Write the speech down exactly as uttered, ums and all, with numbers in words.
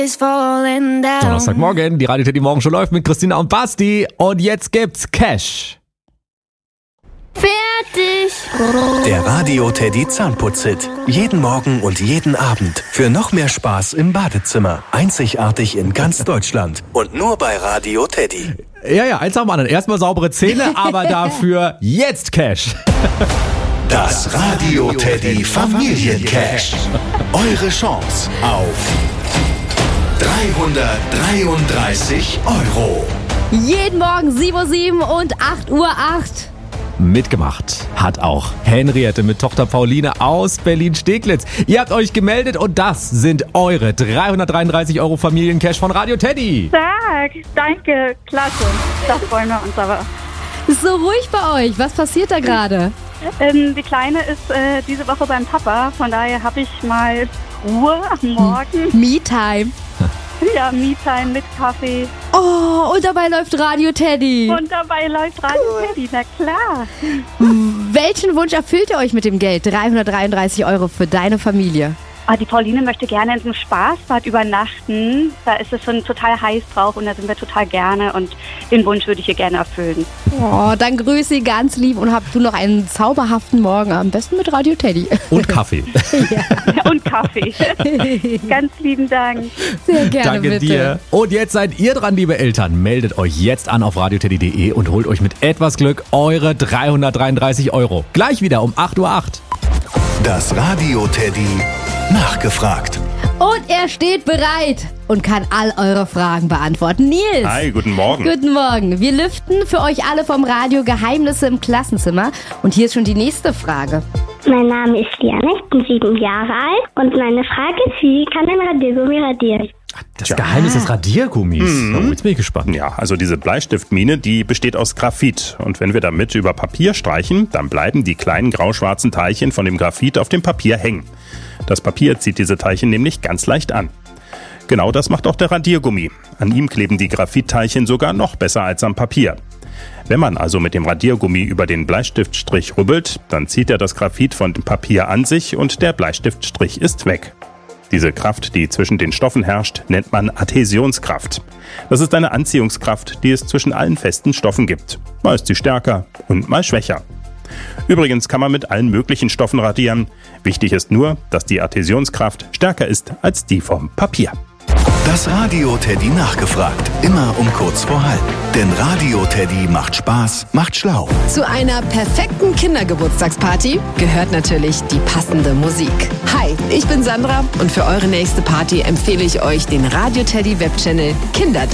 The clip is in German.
Donnerstagmorgen, die Radio Teddy Morgen schon läuft mit Christina und Basti. Und jetzt gibt's Cash. Fertig. Der Radio Teddy Zahnputz-Hit. Jeden Morgen und jeden Abend. Für noch mehr Spaß im Badezimmer. Einzigartig in ganz Deutschland. Und nur bei Radio Teddy. Ja, ja, eins nach dem anderen. Erstmal saubere Zähne, aber dafür jetzt Cash. Das Radio Teddy Familiencash. Eure Chance auf dreihundertdreiunddreißig Euro. Jeden Morgen sieben Uhr sieben und acht Uhr acht. Mitgemacht hat auch Henriette mit Tochter Pauline aus Berlin-Steglitz. Ihr habt euch gemeldet und das sind eure dreihundertdreiunddreißig Euro Familiencash von Radio Teddy. Tag, danke, klasse. Da freuen wir uns aber. Ist so ruhig bei euch. Was passiert da gerade? Ähm, die Kleine ist äh, diese Woche beim Papa, von daher habe ich mal Ruhe am Morgen. Me-Time. Ja, Me-Time mit Kaffee. Oh, und dabei läuft Radio Teddy. Und dabei läuft Radio cool. Teddy, na klar. Welchen Wunsch erfüllt ihr euch mit dem Geld? dreihundertdreiunddreißig Euro für deine Familie. Ah, die Pauline möchte gerne in so einem Spaßbad übernachten. Da ist es schon total heiß drauf und da sind wir total gerne. Und den Wunsch würde ich ihr gerne erfüllen. Oh, dann grüße sie ganz lieb und habt du noch einen zauberhaften Morgen. Am besten mit Radio Teddy. Und Kaffee. Ja. Und Kaffee. Ganz lieben Dank. Sehr gerne, Danke bitte. dir. Und jetzt seid ihr dran, liebe Eltern. Meldet euch jetzt an auf radioteddy punkt de und holt euch mit etwas Glück eure dreihundertdreiunddreißig Euro. Gleich wieder um acht Uhr acht. Das Radio Teddy nachgefragt. Und er steht bereit und kann all eure Fragen beantworten. Nils! Hi, guten Morgen. Guten Morgen. Wir lüften für euch alle vom Radio Geheimnisse im Klassenzimmer. Und hier ist schon die nächste Frage. Mein Name ist Liane, ich bin sieben Jahre alt und meine Frage ist, wie kann ein Radiergummi radieren? Das Geheimnis des Radiergummis. Mhm. Oh, jetzt bin ich gespannt. Ja, also diese Bleistiftmine, die besteht aus Graphit. Und wenn wir damit über Papier streichen, dann bleiben die kleinen grauschwarzen Teilchen von dem Graphit auf dem Papier hängen. Das Papier zieht diese Teilchen nämlich ganz leicht an. Genau das macht auch der Radiergummi. An ihm kleben die Graphitteilchen sogar noch besser als am Papier. Wenn man also mit dem Radiergummi über den Bleistiftstrich rubbelt, dann zieht er das Graphit von dem Papier an sich und der Bleistiftstrich ist weg. Diese Kraft, die zwischen den Stoffen herrscht, nennt man Adhäsionskraft. Das ist eine Anziehungskraft, die es zwischen allen festen Stoffen gibt. Mal ist sie stärker und mal schwächer. Übrigens kann man mit allen möglichen Stoffen radieren. Wichtig ist nur, dass die Adhäsionskraft stärker ist als die vom Papier. Das Radio Teddy nachgefragt. Immer um kurz vor halb. Denn Radio Teddy macht Spaß, macht schlau. Zu einer perfekten Kindergeburtstagsparty gehört natürlich die passende Musik. Hi, ich bin Sandra und für eure nächste Party empfehle ich euch den Radio Teddy Webchannel Kinder